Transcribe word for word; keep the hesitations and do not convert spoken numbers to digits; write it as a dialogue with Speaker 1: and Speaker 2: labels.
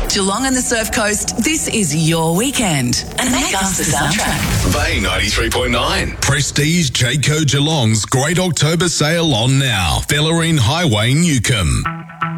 Speaker 1: Geelong and the Surf Coast, this is your weekend. And make us the soundtrack.
Speaker 2: Bay ninety-three point nine.
Speaker 3: Prestige Jayco Geelong's Great October Sale on now. Bellarine Highway, Newcomb.